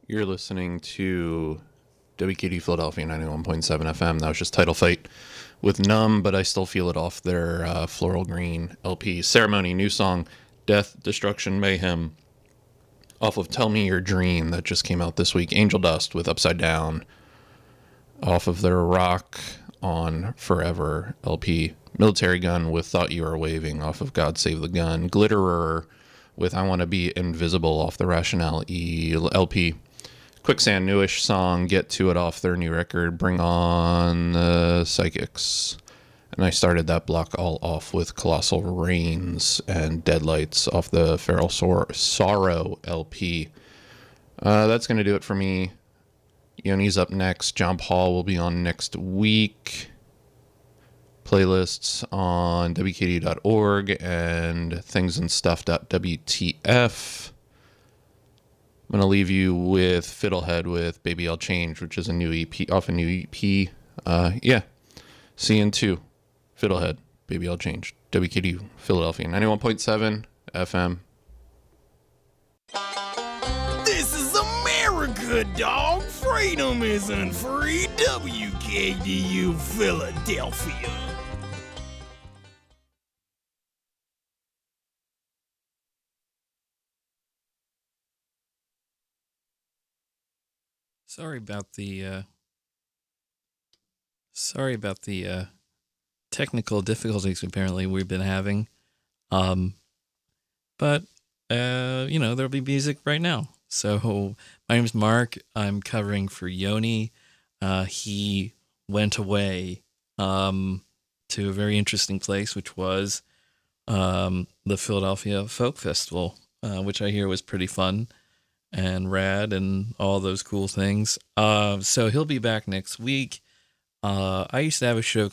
You're listening to WKD Philadelphia 91.7 FM. That was just Title Fight with Numb, but I still feel it off their Floral Green LP. Ceremony, new song, Death, Destruction, Mayhem, off of Tell Me Your Dream that just came out this week. Angel Dust with Upside Down, off of their Rock on Forever LP. Military Gun with Thought You Were Waving, off of God Save the Gun. Glitterer with I Want to Be Invisible, off the Rationale E LP. Quicksand, newish song, Get To It, off their new record, Bring On the Psychics. And I started that block all off with Colossal Rains and Deadlights off the Feral Sorrow LP. That's going to do it for me. Yoni's up next. John Paul will be on next week. Playlists on wkd.org and thingsandstuff.wtf. I'm going to leave you with Fiddlehead with Baby I'll Change, which is a new EP, off a new EP. Yeah. See you in 2. Fiddlehead, Baby I'll Change. WKD, Philadelphia, 91.7 FM. This is America, dog. Freedom isn't free. WKDU, Philadelphia. Sorry about the technical difficulties apparently we've been having. But there'll be music right now. So my name's Mark. I'm covering for Yoni. He went away to a very interesting place, which was the Philadelphia Folk Festival, which I hear was pretty fun and rad and all those cool things. So he'll be back next week. I used to have a show